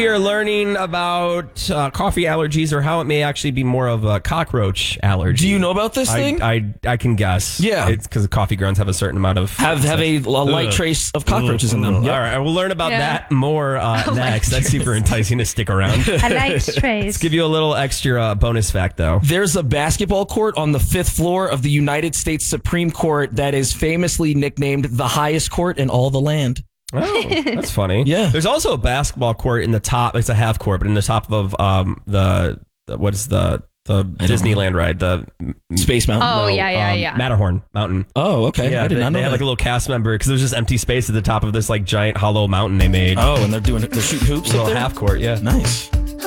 We are learning about coffee allergies or how it may actually be more of a cockroach allergy. Do you know about this thing? I can guess. Yeah. It's because coffee grounds have a certain amount of... Have a light trace of cockroaches in them. Yep. All right, we'll learn about that more next. That's super enticing to stick around. I like trace. Let's give you a little extra bonus fact, though. There's a basketball court on the 5th floor of the United States Supreme Court that is famously nicknamed the highest court in all the land. Oh, that's funny. Yeah. There's also a basketball court in the top. It's a half court, but in the top of what is the Disneyland ride? The Space Mountain. Oh, yeah. Matterhorn Mountain. Oh, okay. Yeah, I did not know they that. had like a little cast member because there's just empty space at the top of this like giant hollow mountain they made. Oh, and they're shooting hoops A little up there? half court, yeah. Nice.